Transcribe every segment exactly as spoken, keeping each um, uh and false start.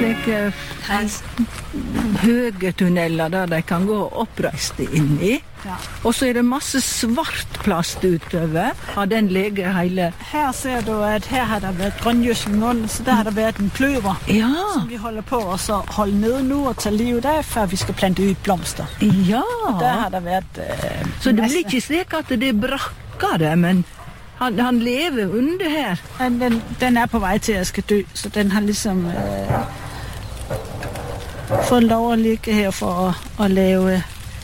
slike høye tunneler der de kan gå oppreist inn i. Ja. Og så er det masse svart plast utover. Har den ligget hele... Her ser du, at her har der været grønjøsling, så der har der været en kløver, Ja, som vi holder på at så holde nede nu og tage livet af, før vi skal plante ud blomster. ja. Der har der været øh, Så det masse- blir ikke slik at det brakker det, men han, han lever under her. Men den, den er på vej til at skal dø, så den har ligesom øh, fået lov at ligge her for at, at lave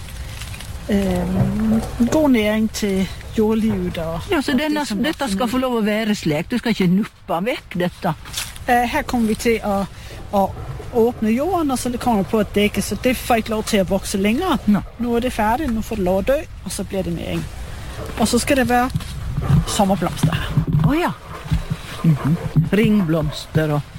øh, en god næring til jordlivet. Og, Ja, så og denne, det, som dette er- skal få lov at være slik. Du skal ikke nuppe væk dette. Øh, her kommer vi til at, at åbne jorden, og så kommer det på at dække, så det får ikke lov til at vokse længere. Nå. Nu er det færdigt, nu får det lov at dø, og så bliver det næring. Og så skal det være sommerblomster her. Åh oh, ja. Mm-hmm. Ringblomster og...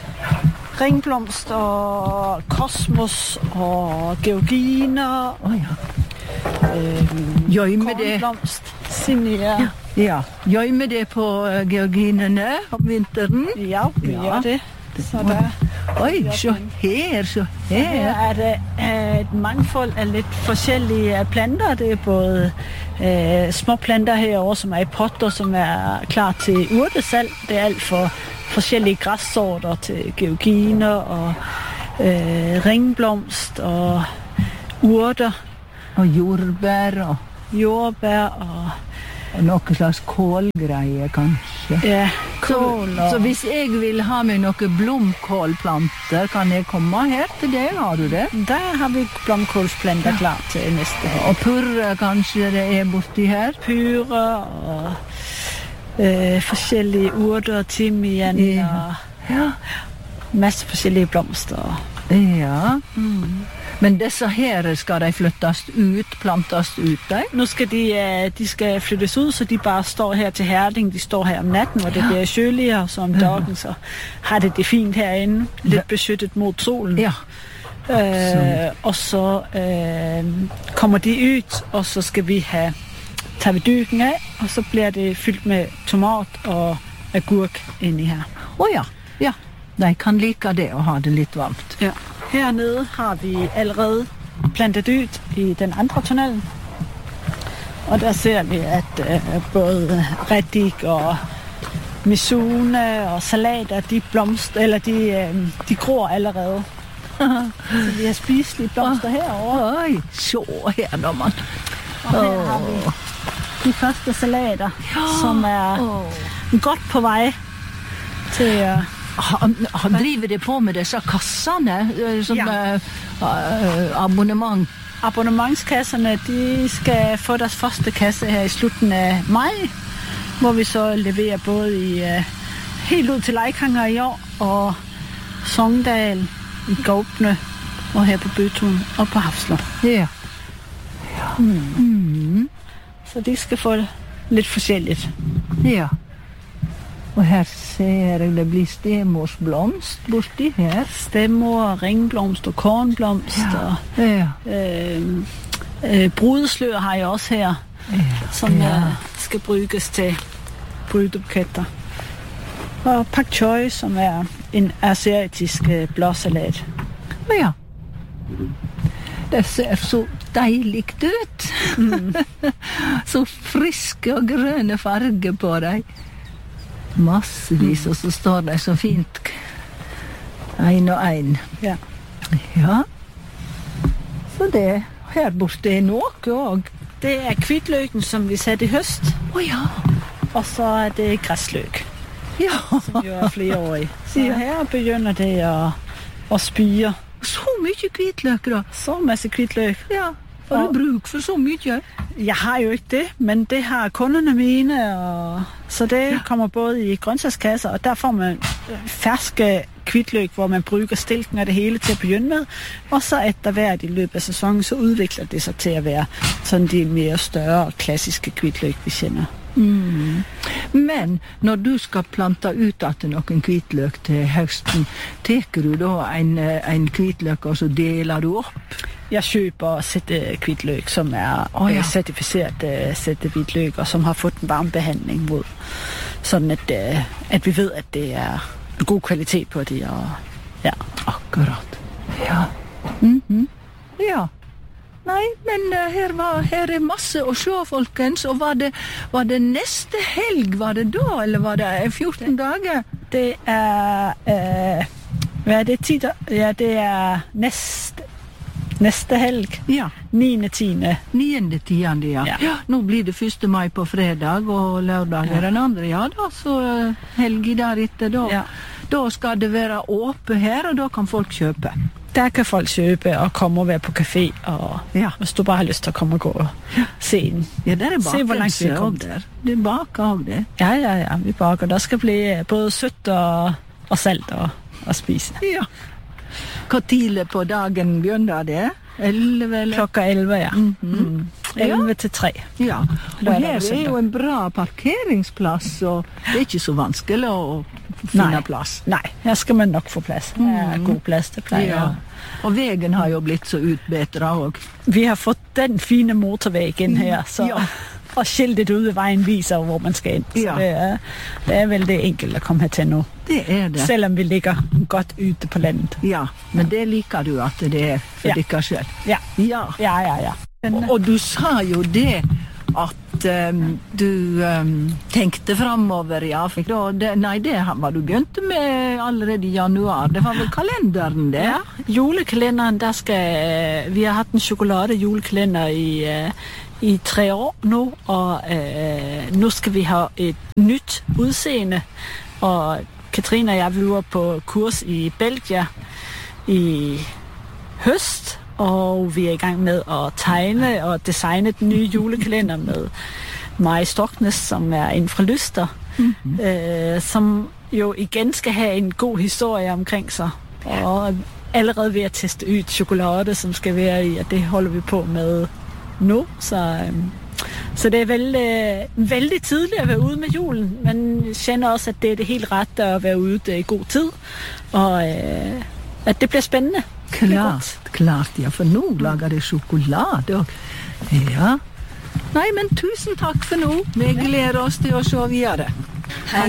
Ringblomster, kosmos og georginer, Åh oh, ja. øh, Gjøyme det. kornblomst, zinnia. Ja. Ja. Gjøyme det på uh, georginene om vinteren. Ja, vi Ja. gør det. Så der, Oj, så her, så her her. er det øh, et mangfold af lidt forskellige øh, planter. Det er både øh, små planter herovre, som er i potter, som er klar til urtesalg. Det er alt for forskellige græssorter til georginer og øh, ringblomst og urter, Og jordbær og, jordbær og og noe slags kålgreie, kanskje. ja, kål. Så, Og, så hvis jeg vil ha med noen blomkålplanter, kan jeg komme her til deg? Har du det? der har vi blomkålsplanter ja. klar til næste år. Og purre kanskje det er borti her? Pyre og øh, forskellige urter, timian Ja. og Ja. masse forskellige blomster. Ja. Mm. Men disse her skal de flyttes ut, plantes ut, de? Nu skal de, øh, de skal flyttes ud, så de bare står her til Herning. De står her om natten, hvor det Ja. bliver køligere, så om dagen så har det det fint herinde. Lidt Ja. beskyttet mod solen. Ja. Øh, og så øh, kommer de ud, og så skal vi have tager vi dyken af, og så bliver det fyldt med tomat og agurk inde i her. Å ja. Ja. De kan like det og ha det litt varmt. Ja. Hernede har vi allerede plantet ud i den andre tunnelen. Og der ser vi, at øh, både reddik og mizuna og salater, de blomster, eller de, øh, de gror allerede. Så vi har spiselige blomster herovre. Oj, så her når man. Og her har vi de første salater, som er Åh. godt på vej til at... Han, han driver det på med disse kassene, eh, som Ja. eh, eh, abonnement. Abonnementskasserne, de skal få deres første kasse her i slutningen af maj, hvor vi så leverer både i uh, helt ud til Leikanger i år, og Sogndal, i Gaupne, og her på Bøtun og på Hafslund. Ja. Mm. Mm. Så de skal få lidt forskelligt. Ja. Og her ser jeg, det blir stemorsblomst borti her. Stemmer, ringblomst og kornblomst, Ja. og Ja. øh, øh, brudeslør har jeg også her, Ja. som Ja. øh, skal bruges til brydebuketter. Og pak choi, som er en asiatisk øh, blåsalat. Ja. Det ser så deiligt ut. Mm. Så friske og grønne farger på dem. Massevis, Mm. og så står de så fint. En og en. Ja. Ja. Så det her borte er noe også. Det er kvitløken, som vi satte i høst, Å ja. og så er det græsløk, Ja. som jo er flereårig. Så Ja. her begynder det at, at spire. Så mye hvitløk da. Så masse kvitløk. Ja. Har du Og- bruk for så mye? Jeg har jo ikke det, men det har kunderne mine, og så det ja. kommer både i grøntsagskasser, og der får man øh, ferske kvitløk, hvor man bruger stilken og det hele til at begynde med, og så efter hvert i løbet af sæsonen, så udvikler det sig til at være sådan de mere større klassiske kvitløk, vi kender. Mm. Men når du skal plante ut etter noen hvitløk til høsten, teker du da en, eh, en hvitløk og så deler du opp? Jeg køber sætte kvitløk, som er Åh, ja. øh, certificeret øh, sætte hvitløk, og som har fået en varmebehandling mod, sådan at, øh, at vi ved, at det er god kvalitet på det, og Ja. Akkurat. Ja. Mhm. Ja. Nei, men uh, her, var, her er masse å se, folkens. Og var det, var det neste helg, var det da, eller var det fjorten dager? Det er uh, Hvad er det? ti da? Ja, det er neste, neste helg. Ja. niende tiende niende tiende, ja. Ja. Ja. Nå blir det første mai på fredag, og lørdag er den andre, ja da. Så uh, helg deretter, da. Ja. Da skal det være åpent her, og da kan folk kjøpe. Der kan folk kjøpe og komme og være på café, og Ja. hvis du bare har lyst til å komme og gå og se den. Ja, der er Se hvor langt vi er bakelse kommet. også der. Det er baker også det. Ja, ja, ja, vi baker. Der skal bli både sødt og, og salt og, og spise. Ja. Hvor tidlig på dagen begynner det? Elleve, eller? Klokka elleve, ja. Mhm. Mm. elleve til tre. Ja, og Lørdag her og er søndag. jo en bra parkeringsplass, og det er ikke så vanskelig å finne Nei. plass. Nei, her skal man nok få plass. Det er god plass, det pleier. Ja. Og veien har jo blitt så utbedret også. Vi har fått den fine motorveien her, så, Ja. og skiltet ude ved vejen viser, hvor man skal ind. Så Ja. det, er, det er veldig enkelt at komme hertil nu, Det er det. selvom vi ligger godt ute på landet. Ja, men det liker du at det er for Ja. dere selv. Ja, Ja. ja, ja, ja. Og, og du sa jo det at um, du um, tenkte fremover, ja. For da, det, nei, det var du begynt med allerede i januar. Det var vel kalenderen, det? Ja, julekalenderen, der skal, vi har haft en chokolade julekalender i, uh, i tre år nu, og uh, nu skal vi have et nyt udseende, og Katrine og jeg, vi var på kurs i Belgien i høst, og vi er i gang med at tegne og designe den nye julekalender med Mari Stoknes, som er inden fra Lyster, mm-hmm. øh, som jo igen skal have en god historie omkring sig, og allerede ved at teste ud chokolade, som skal være i, og det holder vi på med nu, så... Øh, Så det er vældig, vældig tidligt at være ude med julen, men jeg kender også, at det er det helt rette at være ude i god tid, og øh, at det bliver spændende. Klart, klart, ja, for nå lager det sjokolade. Og, ja. Nei, men tusen takk for nå. Vi gleder oss til å se videre.